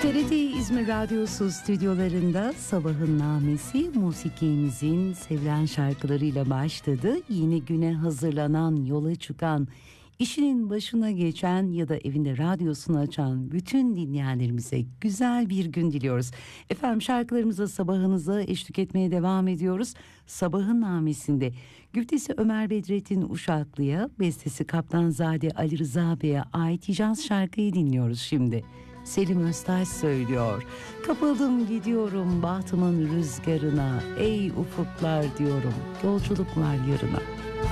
TRT İzmir Radyosu stüdyolarında Sabahın Namesi musikimizin sevilen şarkılarıyla başladı. Yeni güne hazırlanan, yola çıkan, işinin başına geçen ya da evinde radyosunu açan bütün dinleyenlerimize güzel bir gün diliyoruz. Efendim şarkılarımıza, sabahınıza eşlik etmeye devam ediyoruz. Sabahın Namesi'nde güftesi Ömer Bedrettin Uşaklı'ya, bestesi Kaptanzade Ali Rıza Bey'e ait Hicaz şarkıyı dinliyoruz şimdi. Selim Öztaş söylüyor. Kapıldım gidiyorum bahtımın rüzgarına, ey ufuklar diyorum, yolculuk var yarına.